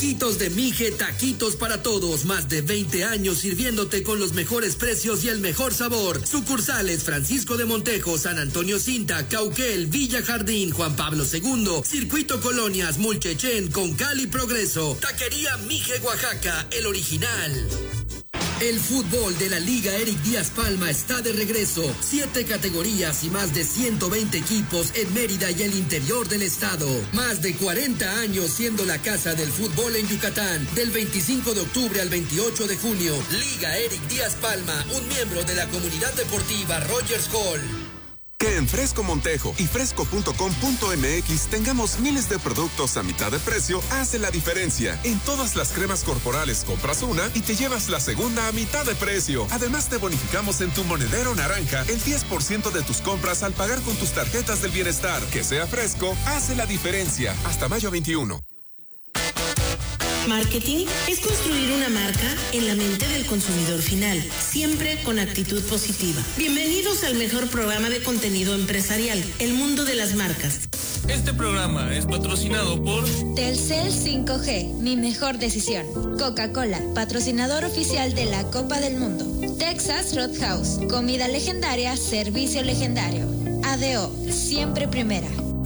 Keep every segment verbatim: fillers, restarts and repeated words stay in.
Taquitos de Mije, taquitos para todos. Más de veinte años sirviéndote con los mejores precios y el mejor sabor. Sucursales Francisco de Montejo, San Antonio Cinta, Cauquel, Villa Jardín, Juan Pablo segundo, Circuito Colonias, Mulchechén, Concal y Progreso. Taquería Mije, Oaxaca, el original. El fútbol de la Liga Eric Díaz Palma está de regreso. Siete categorías y más de ciento veinte equipos en Mérida y el interior del estado. Más de cuarenta años siendo la casa del fútbol en Yucatán. Del veinticinco de octubre al veintiocho de junio. Liga Eric Díaz Palma, un miembro de la comunidad deportiva Rogers Hall. Que en Fresco Montejo y fresco punto com punto m x tengamos miles de productos a mitad de precio hace la diferencia. En todas las cremas corporales compras una y te llevas la segunda a mitad de precio. Además te bonificamos en tu monedero naranja el diez por ciento de tus compras al pagar con tus tarjetas del bienestar. Que sea Fresco hace la diferencia. Hasta mayo veintiuno. Marketing es construir una marca en la mente del consumidor final, siempre con actitud positiva. Bienvenidos al mejor programa de contenido empresarial, El Mundo de las Marcas. Este programa es patrocinado por Telcel cinco G, mi mejor decisión. Coca-Cola, patrocinador oficial de la Copa del Mundo. Texas Roadhouse, comida legendaria, servicio legendario. A D O, siempre primera.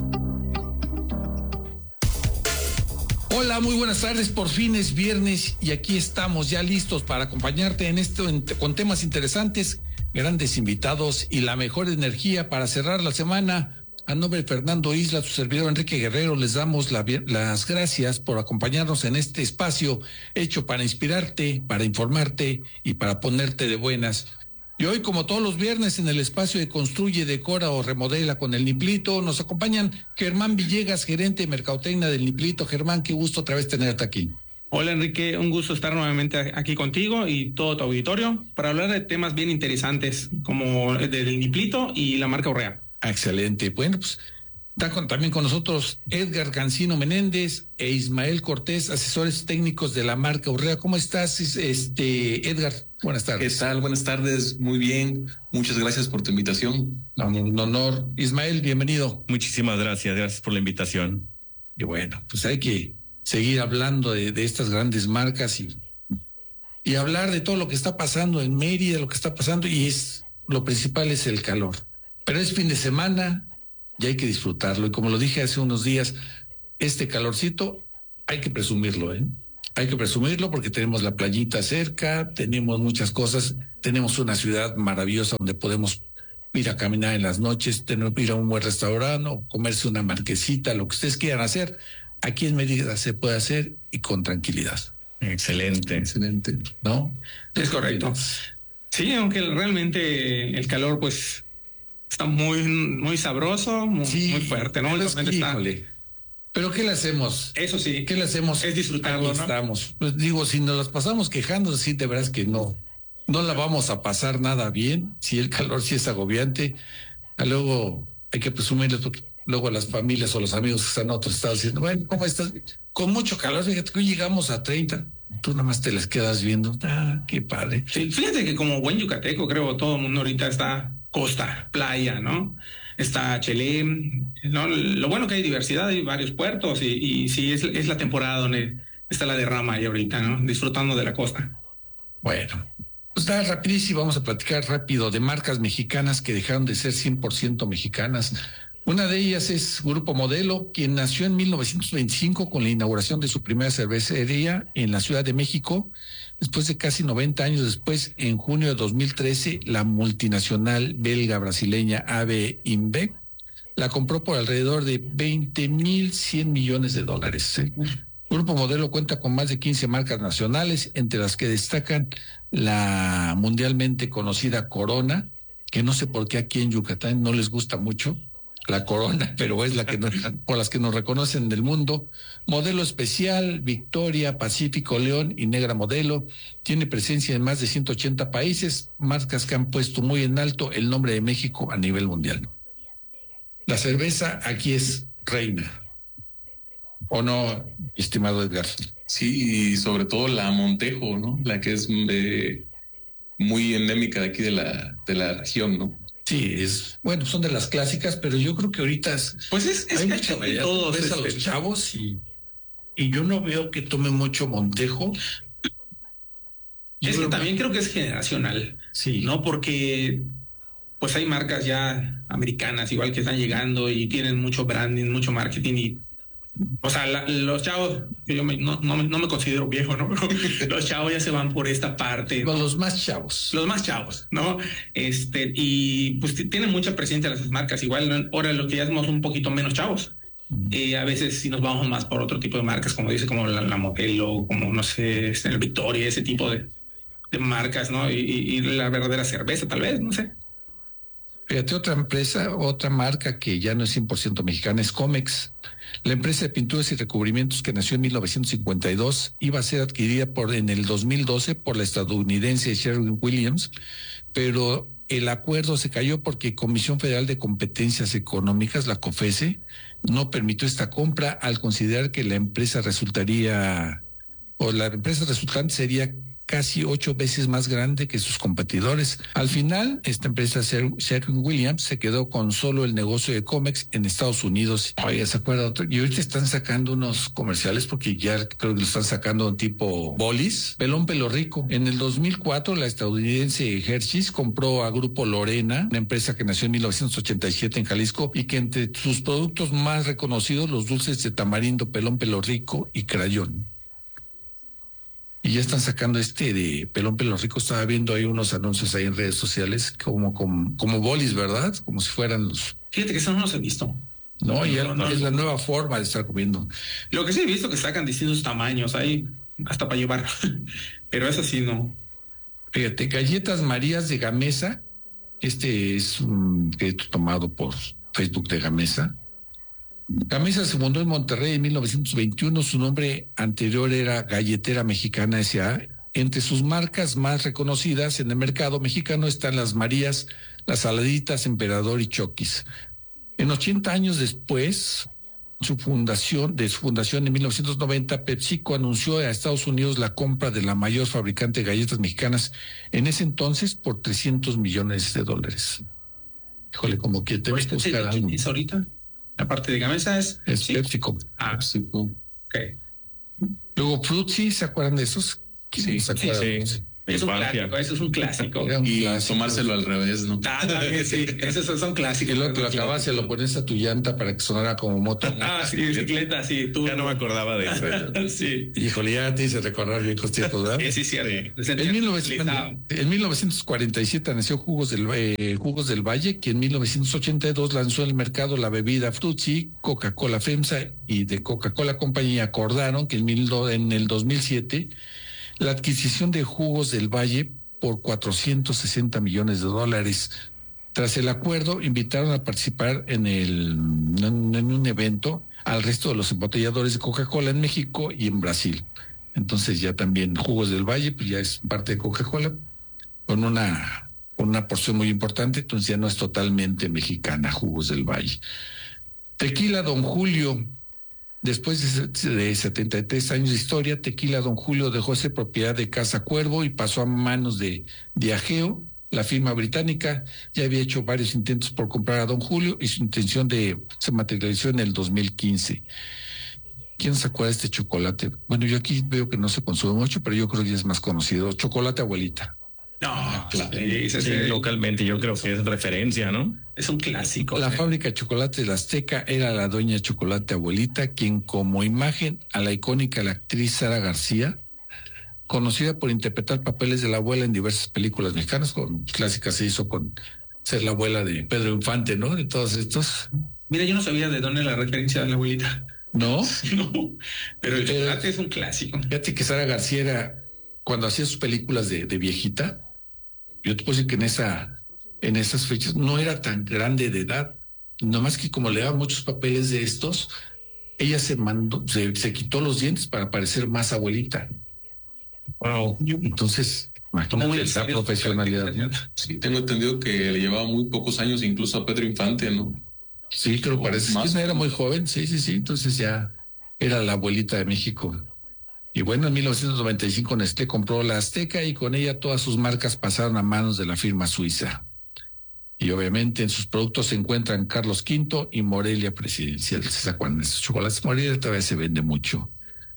Hola, muy buenas tardes, por fin es viernes y aquí estamos ya listos para acompañarte en esto en, con temas interesantes, grandes invitados y la mejor energía para cerrar la semana. A nombre de Fernando Isla, su servidor Enrique Guerrero, les damos la, las gracias por acompañarnos en este espacio hecho para inspirarte, para informarte y para ponerte de buenas. Y hoy, como todos los viernes, en el espacio de Construye, Decora o Remodela con el Nimplito, nos acompañan Germán Villegas, gerente de Mercadotecnia del Nimplito. Germán, qué gusto otra vez tenerte aquí. Hola Enrique, un gusto estar nuevamente aquí contigo y todo tu auditorio para hablar de temas bien interesantes como el del Nimplito y la marca Urrea. Excelente. Bueno, pues está con, también con nosotros Edgar Cancino Menéndez e Ismael Cortés, asesores técnicos de la marca Urrea. ¿Cómo estás, este Edgar? Buenas tardes. ¿Qué tal? Buenas tardes, muy bien. Muchas gracias por tu invitación. No, un honor. Ismael, bienvenido. Muchísimas gracias, gracias por la invitación. Y bueno, pues hay que seguir hablando de, de estas grandes marcas y, y hablar de todo lo que está pasando en Mérida, lo que está pasando, y es lo principal es el calor. Pero es fin de semana y hay que disfrutarlo. Y como lo dije hace unos días, este calorcito hay que presumirlo, ¿eh? Hay que presumirlo porque tenemos la playita cerca, tenemos muchas cosas, tenemos una ciudad maravillosa donde podemos ir a caminar en las noches, tener, ir a un buen restaurante o comerse una marquesita, lo que ustedes quieran hacer. Aquí en Mérida se puede hacer y con tranquilidad. Excelente. Excelente, ¿no? Es correcto. Sí, aunque realmente el calor pues está muy muy sabroso, muy, sí, muy fuerte, ¿no? Es que, está... híjole. Pero ¿qué le hacemos? Eso sí. ¿Qué le hacemos? Es disfrutarlo, Aquí ¿no? Estamos. Pues digo, si nos las pasamos quejando, sí, de veras que no. No la vamos a pasar nada bien. Si el calor sí es agobiante, luego hay que presumirles porque luego las familias o los amigos que están en otros estados diciendo, bueno, ¿cómo estás? Con mucho calor, fíjate que hoy llegamos a treinta. Tú nada más te las quedas viendo. Ah, qué padre. Sí, fíjate que como buen yucateco, creo todo el mundo ahorita está costa, playa, ¿no? Está Chelem, ¿no? Lo bueno que hay diversidad, hay varios puertos y, y sí, es, es la temporada donde está la derrama ahí ahorita, ¿no? Disfrutando de la costa. Bueno, pues nada, rapidísimo, vamos a platicar rápido de marcas mexicanas que dejaron de ser cien por ciento mexicanas. Una de ellas es Grupo Modelo, quien nació en mil novecientos veinticinco con la inauguración de su primera cervecería en la Ciudad de México. Después de casi noventa años después, en junio de dos mil trece, la multinacional belga-brasileña A B InBev la compró por alrededor de veinte mil cien millones de dólares. ¿eh? Grupo Modelo cuenta con más de quince marcas nacionales, entre las que destacan la mundialmente conocida Corona, que no sé por qué aquí en Yucatán no les gusta mucho la Corona, pero es la que nos, por las que nos reconocen del mundo. Modelo Especial, Victoria, Pacífico, León y Negra Modelo. Tiene presencia en más de ciento ochenta países, marcas que han puesto muy en alto el nombre de México a nivel mundial. La cerveza aquí es reina. ¿O no, estimado Edgar? Sí, y sobre todo la Montejo, ¿no? La que es eh, muy endémica de aquí de la, de la región, ¿no? Sí, es, bueno, son de las clásicas, pero yo creo que ahorita es, pues es, es hay que mucha variedad. todos Ves a este, los chavos y y yo no veo que tome mucho Montejo. Yo es que también creo que es generacional, sí, ¿no? Porque pues hay marcas ya americanas igual que están llegando y tienen mucho branding, mucho marketing y o sea, la, los chavos, yo me, no, no, no me considero viejo, ¿no? Pero los chavos ya se van por esta parte. ¿no? Los más chavos. Los más chavos, ¿no? Este, y pues tienen mucha presencia las marcas. Igual ¿no? Ahora lo que ya somos un poquito menos chavos. Eh, a veces sí nos vamos más por otro tipo de marcas, como dice, como la, la Modelo, como no sé, el Victoria, ese tipo de, de marcas, ¿no? Y, y, y la verdadera cerveza, tal vez, no sé. Fíjate, otra empresa, otra marca que ya no es cien por ciento mexicana es Comex. La empresa de pinturas y recubrimientos que nació en mil novecientos cincuenta y dos iba a ser adquirida por en el dos mil doce por la estadounidense Sherwin-Williams, pero el acuerdo se cayó porque Comisión Federal de Competencias Económicas, la COFESE, no permitió esta compra al considerar que la empresa resultaría, o la empresa resultante sería casi ocho veces más grande que sus competidores. Al final, esta empresa Sherwin-Williams se quedó con solo el negocio de Comex en Estados Unidos. Oye, ¿se acuerda? Y ahorita están sacando unos comerciales porque ya creo que lo están sacando tipo bolis, pelón pelo rico. En el dos mil cuatro, la estadounidense Hershey's compró a Grupo Lorena, una empresa que nació en mil novecientos ochenta y siete en Jalisco y que entre sus productos más reconocidos, los dulces de tamarindo, pelón pelo rico y crayón. Y ya están sacando este de pelón pelo rico. Estaba viendo ahí unos anuncios ahí en redes sociales como, como, como bolis, ¿verdad? Como si fueran los... Fíjate que eso no los he visto. No, no, ya no, no, es no. la nueva forma de estar comiendo. Lo que sí he visto que sacan distintos tamaños ahí, hasta para llevar. Pero eso sí no. Fíjate, galletas Marías de Gamesa. Este es un crédito tomado por Facebook de Gamesa. Gamesa se fundó en Monterrey en mil novecientos veintiuno. Su nombre anterior era Galletera Mexicana S A Entre sus marcas más reconocidas en el mercado mexicano están las Marías, las Saladitas, Emperador y Chokis. En ochenta años después su fundación, de su fundación en mil novecientos noventa, PepsiCo anunció a Estados Unidos la compra de la mayor fabricante de galletas mexicanas en ese entonces por trescientos millones de dólares. Híjole, como que te ves buscar algo. ¿Es ahorita? La parte de Gamesa es... Es ¿sí? PepsiCo. Ah, PepsiCo. ok. Luego Fruitsy, ¿se acuerdan de esos? Sí, ¿Se acuerdan? sí, sí. Es un clásico, eso es un clásico. Un y clásico. tomárselo al revés, ¿no? Ah, también, sí, esos son clásicos. Y luego te lo acabas, se lo pones a tu llanta para que sonara como moto. Ah, sí, bicicleta, sí. Tú. Ya no me acordaba de eso. Sí. Híjole, ya te hice recordar viejos tiempos, ¿verdad? Sí, sí, cierto. En, mil novecientos, en mil novecientos cuarenta y siete nació Jugos del, eh, Jugos del Valle, que en mil novecientos ochenta y dos lanzó al mercado la bebida Fruitsy. Coca-Cola FEMSA y de Coca-Cola Compañía acordaron que en, mil, en el dos mil siete la adquisición de Jugos del Valle por cuatrocientos sesenta millones de dólares. Tras el acuerdo, invitaron a participar en, el, en, en un evento al resto de los embotelladores de Coca-Cola en México y en Brasil. Entonces ya también Jugos del Valle, pues ya es parte de Coca-Cola, con una, con una porción muy importante, entonces ya no es totalmente mexicana Jugos del Valle. Tequila Don Julio. Después de setenta y tres años de historia, Tequila Don Julio dejó de ser propiedad de Casa Cuervo y pasó a manos de Diageo. La firma británica ya había hecho varios intentos por comprar a Don Julio y su intención de se materializó en el dos mil quince. ¿Quién se acuerda de este chocolate? Bueno, yo aquí veo que no se consume mucho, pero yo creo que ya es más conocido. Chocolate Abuelita. No, claro. Sí, sí, localmente yo creo que es referencia, ¿no? Es un clásico. La ¿eh? fábrica de chocolate de la Azteca era la doña Chocolate Abuelita, quien como imagen a la icónica la actriz Sara García, conocida por interpretar papeles de la abuela en diversas películas mexicanas, con clásicas se hizo con ser la abuela de Pedro Infante, ¿no? De todos estos. Mira, yo no sabía de dónde la referencia de la abuelita. ¿No? No, pero el Pero- chocolate es un clásico. Fíjate que Sara García era, cuando hacía sus películas de, de viejita, yo te puedo decir que en esa, en esas fechas no era tan grande de edad, nomás que como le daban muchos papeles de estos, ella se mandó, se, se quitó los dientes para parecer más abuelita. Wow. Entonces, Muy imagínate esa necesario. profesionalidad, ¿no? Sí, tengo entendido que le llevaba muy pocos años incluso a Pedro Infante, ¿no? Sí, creo que parece. Más. Sí, era muy joven, sí, sí, sí. Entonces ya era la abuelita de México. Y bueno, en mil novecientos noventa y cinco Nestlé compró la Azteca y con ella todas sus marcas pasaron a manos de la firma suiza. Y obviamente en sus productos se encuentran Carlos quinto y Morelia Presidencial. ¿Se acuerdan de esos chocolates? Morelia todavía se vende mucho.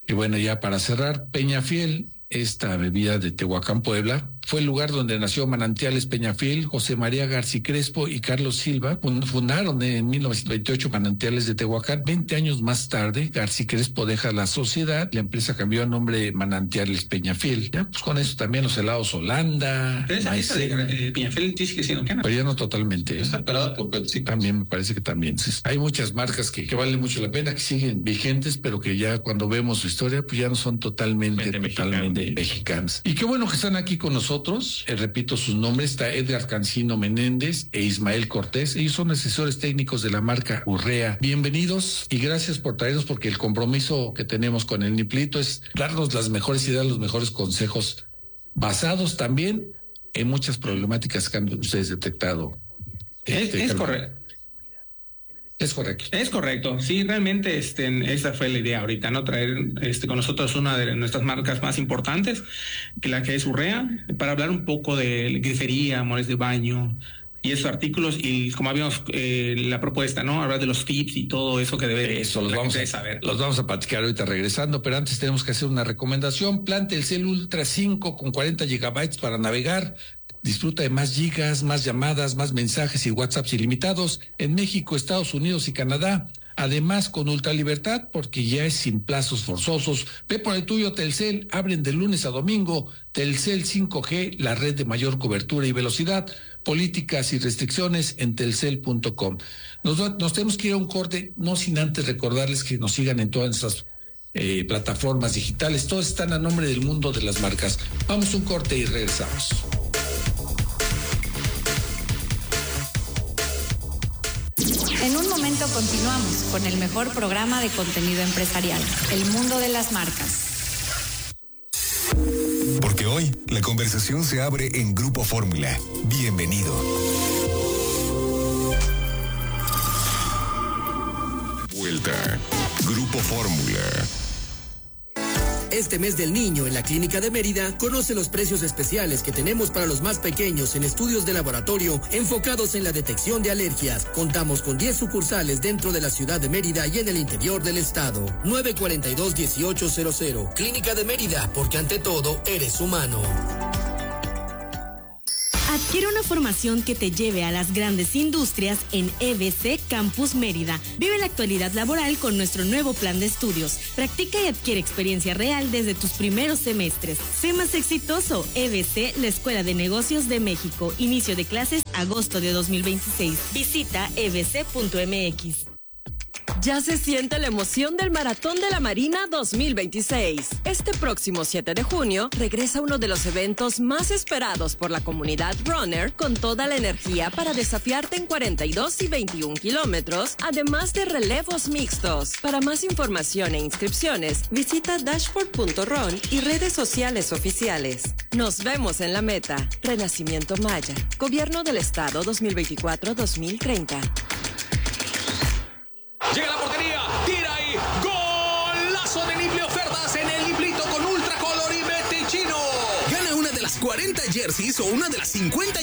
Y bueno, ya para cerrar, Peñafiel, esta bebida de Tehuacán, Puebla, fue el lugar donde nació Manantiales Peñafiel. José María García Crespo y Carlos Silva fundaron en mil novecientos veintiocho Manantiales de Tehuacán. Veinte años más tarde, García Crespo deja la sociedad, la empresa cambió el nombre de Manantiales Peñafiel. Ya, pues con eso también los helados Holanda. Pero esa, esa de eh, Peñafiel sigue siendo cana. Pero ya no totalmente. Está pelada por Pepsi. También me parece que también. Hay muchas marcas que, que valen mucho la pena, que siguen vigentes, pero que ya cuando vemos su historia, pues ya no son totalmente, Mente totalmente mexicano. mexicanas. Y qué bueno que están aquí con nosotros. Eh, repito sus nombres, está Edgar Cancino Menéndez e Ismael Cortés. Ellos son asesores técnicos de la marca Urrea. Bienvenidos y gracias por traernos, porque el compromiso que tenemos con el Niplito es darnos las mejores ideas, los mejores consejos, basados también en muchas problemáticas que han ustedes detectado. Es, Este, es Carlos. correcto. Es correcto. Es correcto, sí, realmente este, esa fue la idea ahorita, ¿no? Traer este, con nosotros una de nuestras marcas más importantes, que la que es Urrea, para hablar un poco de grifería, amores de baño y esos artículos, y como habíamos eh, la propuesta, ¿no? Hablar de los tips y todo eso que debe Eso los la vamos, gente a, saber. los vamos a platicar ahorita regresando, pero antes tenemos que hacer una recomendación. Plan Telcel Ultra cinco con cuarenta gigabytes para navegar. Disfruta de más gigas, más llamadas, más mensajes y WhatsApps ilimitados en México, Estados Unidos y Canadá. Además, con ultra libertad, porque ya es sin plazos forzosos. Ve por el tuyo, Telcel. Abren de lunes a domingo. Telcel cinco G, la red de mayor cobertura y velocidad. Políticas y restricciones en telcel punto com. Nos, nos tenemos que ir a un corte, no sin antes recordarles que nos sigan en todas nuestras eh, plataformas digitales. Todos están a nombre del mundo de las marcas. Vamos a un corte y regresamos. En un momento continuamos con el mejor programa de contenido empresarial, El Mundo de las Marcas. Porque hoy la conversación se abre en Grupo Fórmula. Bienvenido. Vuelta. Grupo Fórmula. Este mes del niño en la Clínica de Mérida, conoce los precios especiales que tenemos para los más pequeños en estudios de laboratorio enfocados en la detección de alergias. Contamos con diez sucursales dentro de la ciudad de Mérida y en el interior del estado. nueve cuatro dos, uno ocho cero cero. Clínica de Mérida, porque ante todo eres humano. Adquiere una formación que te lleve a las grandes industrias en E B C Campus Mérida. Vive la actualidad laboral con nuestro nuevo plan de estudios. Practica y adquiere experiencia real desde tus primeros semestres. Sé más exitoso. E B C, la Escuela de Negocios de México. Inicio de clases agosto de dos mil veintiséis. Visita e b c punto m x. Ya se siente la emoción del Maratón de la Marina dos mil veintiséis. Este próximo siete de junio regresa uno de los eventos más esperados por la comunidad runner, con toda la energía para desafiarte en cuarenta y dos y veintiún kilómetros, además de relevos mixtos. Para más información e inscripciones, visita dashboard punto run y redes sociales oficiales. Nos vemos en la meta. Renacimiento Maya. Gobierno del Estado dos mil veinticuatro a dos mil treinta. Llega la portería, tira y golazo de Niplio Ferdas en el Niplito con Ultra Color y Mete Chino. Gana una de las cuarenta jerseys o una de las cincuenta